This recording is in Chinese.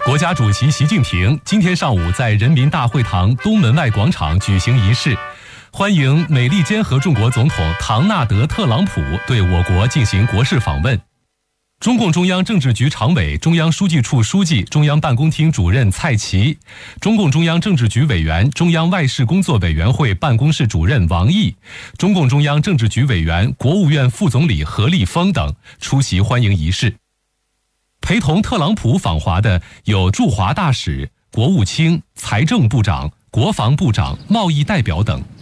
国家主席习近平今天上午在人民大会堂东门外广场举行仪式，欢迎美利坚合众国总统唐纳德·特朗普对我国进行国事访问。中共中央政治局常委、中央书记处书记、中央办公厅主任蔡奇，中共中央政治局委员、中央外事工作委员会办公室主任王毅，中共中央政治局委员、国务院副总理何立峰等出席欢迎仪式。陪同特朗普访华的有驻华大使、国务卿、财政部长、国防部长、贸易代表等。